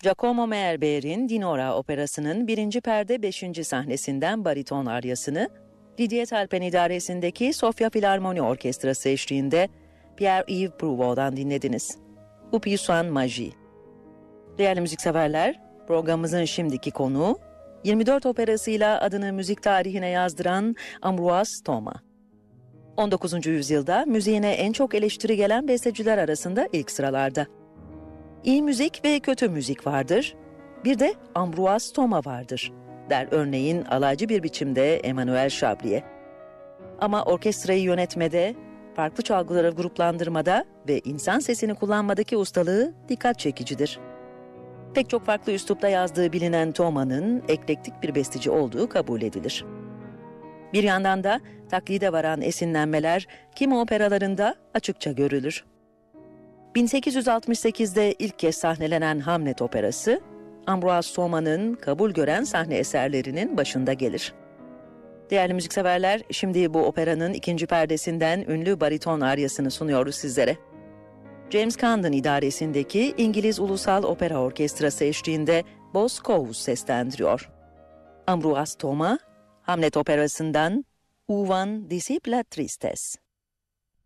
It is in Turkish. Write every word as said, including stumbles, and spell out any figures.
Giacomo Meyerbeer'in Dinora operasının birinci perde beşinci sahnesinden bariton aryasını, Didier Talpen idaresindeki Sofia Filarmoni Orkestrası eşliğinde Pierre-Yves Prouvot'dan dinlediniz. Upuisan Magie. Değerli müzikseverler, programımızın şimdiki konuğu, yirmi dört operasıyla adını müzik tarihine yazdıran Ambroise Thomas. on dokuzuncu yüzyılda müziğine en çok eleştiri gelen besteciler arasında ilk sıralarda. İyi müzik ve kötü müzik vardır, bir de Ambroise Thomas vardır, der örneğin alaycı bir biçimde Emmanuel Chabrier. Ama orkestrayı yönetmede, farklı çalgıları gruplandırmada ve insan sesini kullanmadaki ustalığı dikkat çekicidir. Pek çok farklı üslupta yazdığı bilinen Thomas'ın eklektik bir besteci olduğu kabul edilir. Bir yandan da taklide varan esinlenmeler kimi operalarında açıkça görülür. bin sekiz yüz altmış sekizde ilk kez sahnelenen Hamlet operası, Ambroise Thomas'ın kabul gören sahne eserlerinin başında gelir. Değerli müzikseverler, şimdi bu operanın ikinci perdesinden ünlü bariton aryasını sunuyoruz sizlere. James Condon idaresindeki İngiliz Ulusal Opera Orkestrası eşliğinde Boz Scowes seslendiriyor. Ambroise Thomas, Hamlet operasından Où van disciple la tristesse.